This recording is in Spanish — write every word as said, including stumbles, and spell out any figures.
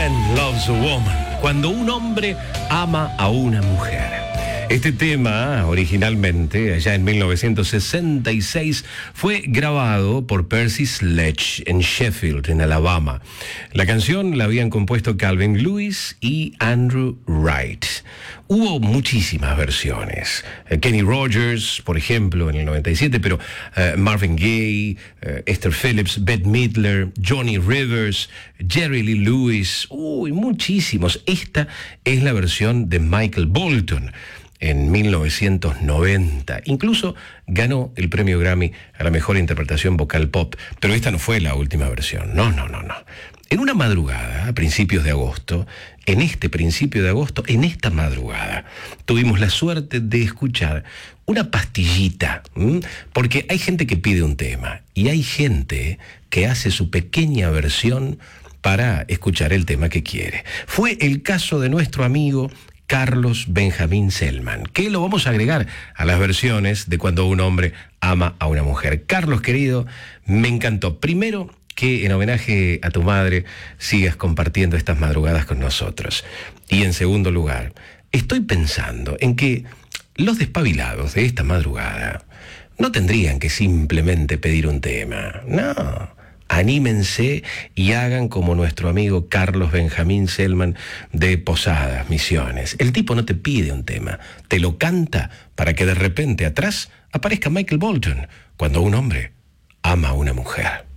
Man Loves a Woman, cuando un hombre ama a una mujer. Este tema, originalmente, allá en mil novecientos sesenta y seis, fue grabado por Percy Sledge en Sheffield, en Alabama. La canción la habían compuesto Calvin Lewis y Andrew Wright. Hubo muchísimas versiones. Kenny Rogers, por ejemplo, en el noventa y siete, pero uh, Marvin Gaye, uh, Esther Phillips, Bette Midler, Johnny Rivers, Jerry Lee Lewis, uy, muchísimos. Esta es la versión de Michael Bolton en mil novecientos noventa. Incluso ganó el premio Grammy a la mejor interpretación vocal pop. Pero esta no fue la última versión. No, no, no, no. En una madrugada, a principios de agosto, en este principio de agosto, en esta madrugada, tuvimos la suerte de escuchar una pastillita, ¿m? Porque hay gente que pide un tema y hay gente que hace su pequeña versión para escuchar el tema que quiere. Fue el caso de nuestro amigo Carlos Benjamín Selman, que lo vamos a agregar a las versiones de cuando un hombre ama a una mujer. Carlos, querido, me encantó. Primero, que en homenaje a tu madre sigas compartiendo estas madrugadas con nosotros. Y en segundo lugar, estoy pensando en que los despabilados de esta madrugada no tendrían que simplemente pedir un tema. No. Anímense y hagan como nuestro amigo Carlos Benjamín Selman de Posadas, Misiones. El tipo no te pide un tema, te lo canta para que de repente atrás aparezca Michael Bolton, cuando un hombre ama a una mujer.